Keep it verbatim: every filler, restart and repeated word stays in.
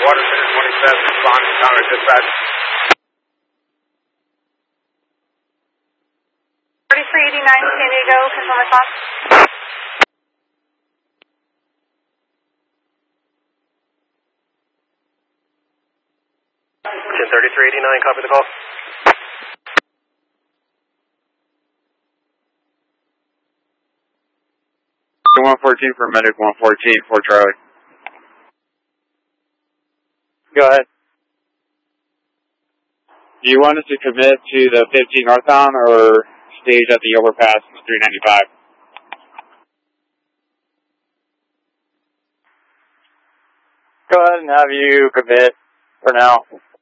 Water Center twenty-seven, responding counter dispatch. thirty-three eighty-nine San Diego, confirm response. ten thirty-three eighty-nine, copy the call. one fourteen for medic, one fourteen for Charlie. Go ahead. Do you want us to commit to the fifteen northbound or stage at the overpass three ninety-five? Go ahead and have you commit for now.